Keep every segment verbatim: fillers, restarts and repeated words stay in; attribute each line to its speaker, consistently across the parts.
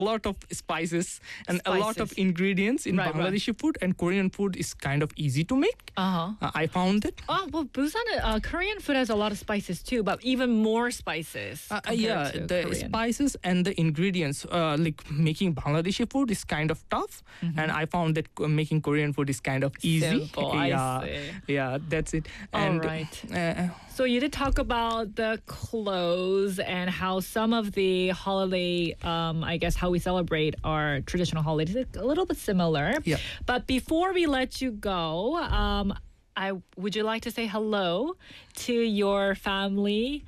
Speaker 1: lot of spices and spices. a lot of ingredients in
Speaker 2: right,
Speaker 1: Bangladeshi
Speaker 2: right.
Speaker 1: food, and Korean food is kind of easy to make.
Speaker 2: Uh-huh.
Speaker 1: Uh, I found it.
Speaker 2: Oh, well, Busan, uh, Korean food has a lot of spices too, but even more spices.
Speaker 1: Uh, yeah, the
Speaker 2: Korean.
Speaker 1: spices and the ingredients, uh, like making Bangladeshi food is kind of tough, mm-hmm. and I found that making Korean food is kind of easy.
Speaker 2: Simple,
Speaker 1: yeah,
Speaker 2: I see.
Speaker 1: Yeah, that's it.
Speaker 2: And,
Speaker 1: All
Speaker 2: right.
Speaker 1: Uh,
Speaker 2: so you did talk about the clothes and how some of the holiday, um, I guess, how we celebrate our traditional holidays is a little bit similar.
Speaker 1: Yeah.
Speaker 2: But before we let you go, um, I would you like to say hello to your family?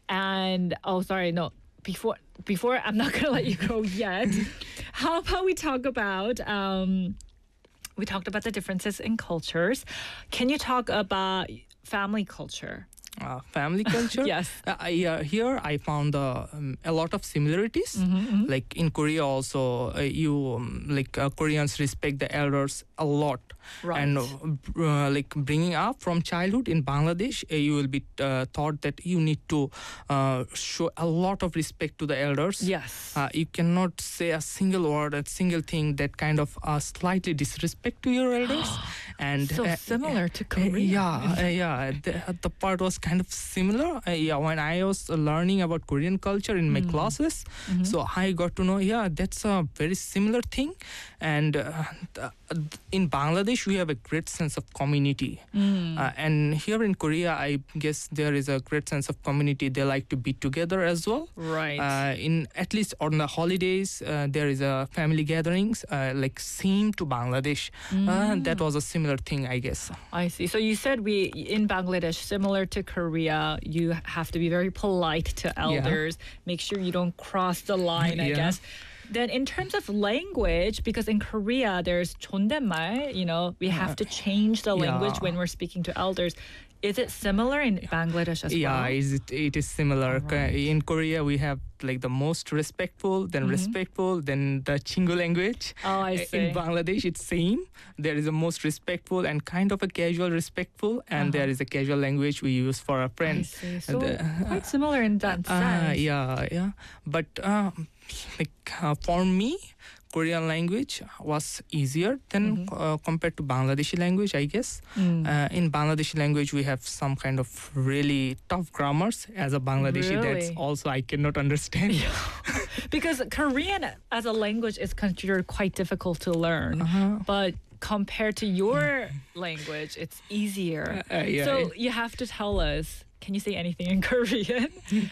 Speaker 2: And oh, sorry, no. Before before I'm not gonna let you go yet. How about we talk about um, we talked about the differences in cultures. Can you talk about family culture?
Speaker 1: Uh, family culture.
Speaker 2: Yes.
Speaker 1: Uh, I, uh, here I found uh, um, a lot of similarities.
Speaker 2: Mm-hmm, mm-hmm.
Speaker 1: Like in Korea, also uh, you um, like uh, Koreans respect the elders a lot.
Speaker 2: Right.
Speaker 1: And uh, like bringing up from childhood in Bangladesh, uh, you will be uh, taught that you need to uh, show a lot of respect to the elders.
Speaker 2: Yes.
Speaker 1: Uh, you cannot say a single word, a single thing that kind of uh, slightly disrespect to your elders. And
Speaker 2: so
Speaker 1: uh,
Speaker 2: similar to
Speaker 1: uh,
Speaker 2: Korea.
Speaker 1: Yeah, uh, yeah. The, the part was kind of similar. Uh, yeah, when I was learning about Korean culture in my mm. classes, mm-hmm. so I got to know. Yeah, that's a very similar thing. And uh, the, in Bangladesh, we have a great sense of community. Mm. Uh, and here in Korea, I guess there is a great sense of community. They like to be together as well.
Speaker 2: Right.
Speaker 1: Uh, in at least on the holidays, uh, there is a family gatherings uh, like same to Bangladesh. Mm. Uh, that was a similar thing, I guess.
Speaker 2: I see. So you said we in Bangladesh, similar to Korea, you have to be very polite to elders. Yeah. Make sure you don't cross the line, I yeah. guess. Then in terms of language, because in Korea there's 존댓말, you know, we have to change the language yeah. when we're speaking to elders. Is it similar in Bangladesh as
Speaker 1: yeah,
Speaker 2: well?
Speaker 1: Yeah, it, it is similar.
Speaker 2: Right.
Speaker 1: In Korea, we have like the most respectful, then mm-hmm. respectful, then the Chingu language.
Speaker 2: Oh, I see.
Speaker 1: In Bangladesh, it's same. There is a most respectful and kind of a casual respectful, and uh-huh. there is a casual language we use for our friends.
Speaker 2: I see. So uh, quite similar in that
Speaker 1: uh,
Speaker 2: sense.
Speaker 1: Yeah, yeah. But uh, like uh, for me, Korean language was easier than mm-hmm. uh, compared to Bangladeshi language, I guess. Mm. Uh, in Bangladeshi language, we have some kind of really tough grammars. As a Bangladeshi,
Speaker 2: really?
Speaker 1: That's also I cannot understand.
Speaker 2: Because Korean as a language is considered quite difficult to learn, uh-huh. but compared to your language, it's easier.
Speaker 1: Uh, uh, yeah,
Speaker 2: so
Speaker 1: yeah.
Speaker 2: you have to tell us. Can you say anything in Korean?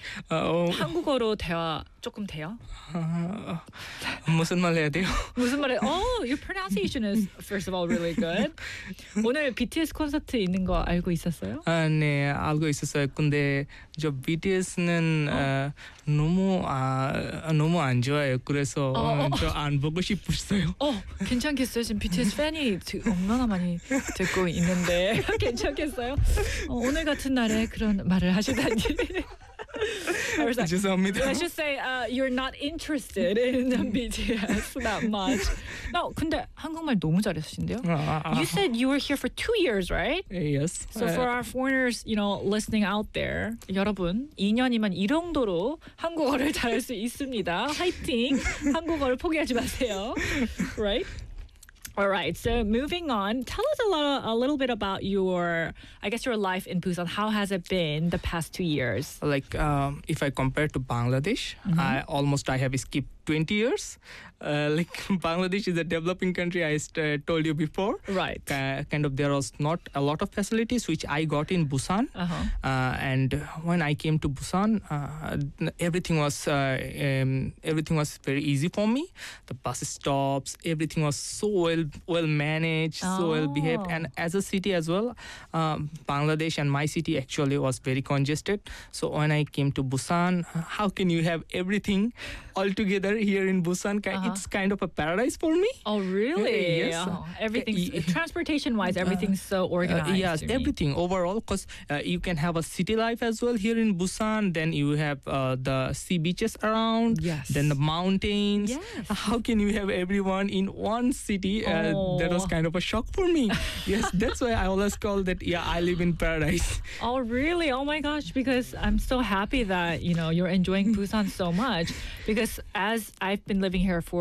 Speaker 1: 어,
Speaker 2: 한국어로 대화 조금 돼요?
Speaker 1: 어, 무슨 말 해야 돼요?
Speaker 2: 무슨 말해? Oh, your pronunciation is first of all really good. 오늘 비티에스 콘서트 있는 거 알고 있었어요?
Speaker 1: 아, 네, 알고 있었어요. 근데 저 비티에스는 어? 어, 너무 아 너무 안 좋아해요. 그래서 어, 어, 저 안 보고 싶었어요.
Speaker 2: 어, 괜찮겠어요? 지금 비티에스 팬이 얼마나 많이 듣고 있는데 괜찮겠어요? 어, 오늘 같은 날에 그런 말을 하시다니. Like,
Speaker 1: 죄송합니다.
Speaker 2: Let's just say uh, you're not interested in B T S that much. No, 근데 한국말 너무 잘하시는데요?
Speaker 1: 아, 아,
Speaker 2: You said you were here for two years, right?
Speaker 1: Yes.
Speaker 2: So for our foreigners, you know, listening out there, 여러분, 이 년이면 이 정도로 한국어를 잘할 수 있습니다. 화이팅! 한국어를 포기하지 마세요. Right? All right. So moving on, tell us a, lot, a little bit about your, I guess, your life in Busan. How has it been the past two years?
Speaker 1: Like, um, if I compare to Bangladesh, mm-hmm. I almost I have skipped twenty years. Uh, like Bangladesh is a developing country, I st- told you before.
Speaker 2: Right.
Speaker 1: Uh, kind of there was not a lot of facilities which I got in Busan. Uh-huh. Uh, and when I came to Busan, uh, everything was uh, um, everything was very easy for me. The bus stops, everything was so well well managed, oh. so well behaved. And as a city as well, um, Bangladesh and my city actually was very congested. So when I came to Busan, how can you have everything all together here in Busan? Uh-huh. It's kind of a paradise for me.
Speaker 2: Oh, really?
Speaker 1: Yes.
Speaker 2: Oh, everything's uh, transportation-wise, everything's uh, so organized.
Speaker 1: Uh, yes, everything overall, because uh, you can have a city life as well here in Busan. Then you have uh, the sea beaches around.
Speaker 2: Yes.
Speaker 1: Then the mountains.
Speaker 2: Yes.
Speaker 1: How can you have everyone in one city? Uh,
Speaker 2: oh.
Speaker 1: That was kind of a shock for me. Yes, that's why I always call that. Yeah, I live in paradise.
Speaker 2: Oh, really? Oh my gosh! Because I'm so happy that you know you're enjoying Busan so much. Because as because I've been living here for